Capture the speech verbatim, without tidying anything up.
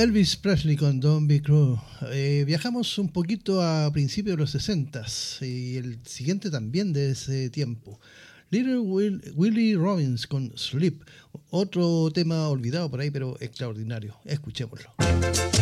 Elvis Presley con Don't Be Cruel. Eh, viajamos un poquito a principios de los sesentas y el siguiente también de ese tiempo. Little Will, Willie Robbins con Sleep, otro tema olvidado por ahí pero extraordinario. Escuchémoslo.